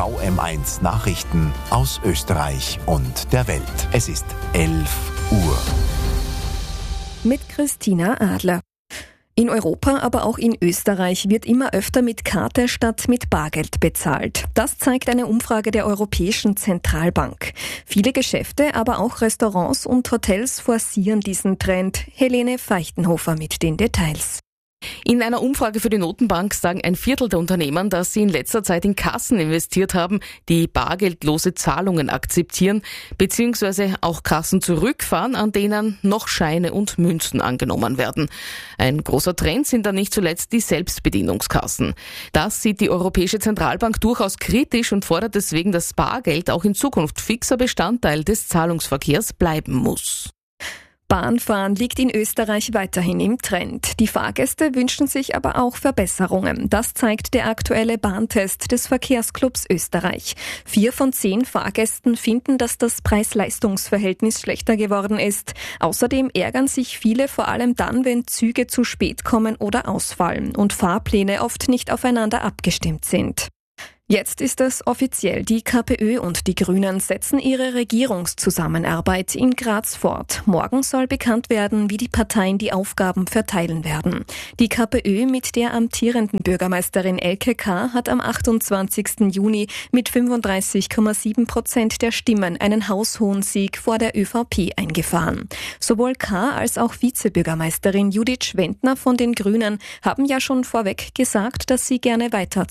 VM1 Nachrichten aus Österreich und der Welt. Es ist 11 Uhr. Mit Christina Adler. In Europa, aber auch in Österreich wird immer öfter mit Karte statt mit Bargeld bezahlt. Das zeigt eine Umfrage der Europäischen Zentralbank. Viele Geschäfte, aber auch Restaurants und Hotels forcieren diesen Trend. Helene Feichtenhofer mit den Details. In einer Umfrage für die Notenbank sagen 1/4 der Unternehmen, dass sie in letzter Zeit in Kassen investiert haben, die bargeldlose Zahlungen akzeptieren, beziehungsweise auch Kassen zurückfahren, an denen noch Scheine und Münzen angenommen werden. Ein großer Trend sind dann nicht zuletzt die Selbstbedienungskassen. Das sieht die Europäische Zentralbank durchaus kritisch und fordert deswegen, dass Bargeld auch in Zukunft fixer Bestandteil des Zahlungsverkehrs bleiben muss. Bahnfahren liegt in Österreich weiterhin im Trend. Die Fahrgäste wünschen sich aber auch Verbesserungen. Das zeigt der aktuelle Bahntest des Verkehrsclubs Österreich. 4 von 10 Fahrgästen finden, dass das Preis-Leistungs-Verhältnis schlechter geworden ist. Außerdem ärgern sich viele vor allem dann, wenn Züge zu spät kommen oder ausfallen und Fahrpläne oft nicht aufeinander abgestimmt sind. Jetzt ist es offiziell. Die KPÖ und die Grünen setzen ihre Regierungszusammenarbeit in Graz fort. Morgen soll bekannt werden, wie die Parteien die Aufgaben verteilen werden. Die KPÖ mit der amtierenden Bürgermeisterin Elke K. hat am 28. Juni mit 35,7% der Stimmen einen haushohen Sieg vor der ÖVP eingefahren. Sowohl K. als auch Vizebürgermeisterin Judith Schwendner von den Grünen haben ja schon vorweg gesagt, dass sie gerne weiter